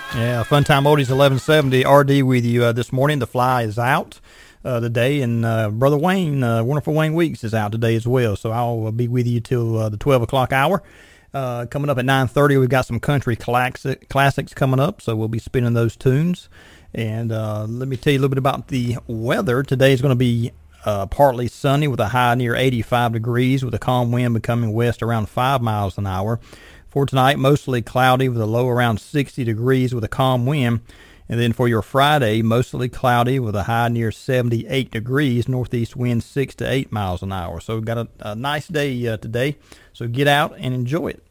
Yeah, Fun Time Oldies 1170. RD with you this morning. The Fly is out today, and Brother Wayne, Wonderful Wayne Weeks, is out today as well. So I'll be with you till the 12 o'clock hour. Coming up at 9:30, we've got some country classics coming up, so we'll be spinning those tunes. And let me tell you a little bit about the weather. Today is going to be partly sunny with a high near 85 degrees with a calm wind becoming west around 5 miles an hour. For tonight, mostly cloudy with a low around 60 degrees with a calm wind. And then for your Friday, mostly cloudy with a high near 78 degrees, northeast wind 6 to 8 miles an hour. So we've got a nice day today. So get out and enjoy it.